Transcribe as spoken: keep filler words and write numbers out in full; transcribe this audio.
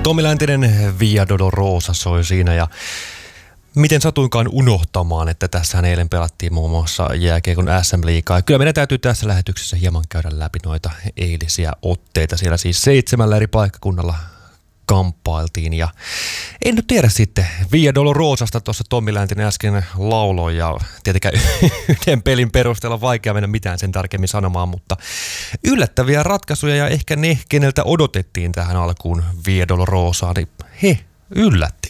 Tommi Läntinen, Via Dolorosa soi siinä ja miten satuinkaan unohtamaan, että tässähän eilen pelattiin muun muassa jääkiekon S M-liigaa. Kyllä meidän täytyy tässä lähetyksessä hieman käydä läpi noita eilisiä otteita. Siellä siis seitsemällä eri paikkakunnalla kamppailtiin ja en nyt tiedä sitten. Via Dolorosasta tuossa Tommi Läntinen äsken lauloi ja tietenkään yhden pelin perusteella on vaikea mennä mitään sen tarkemmin sanomaan, mutta yllättäviä ratkaisuja ja ehkä ne, keneltä odotettiin tähän alkuun Via Dolorosaan, niin he yllättivät.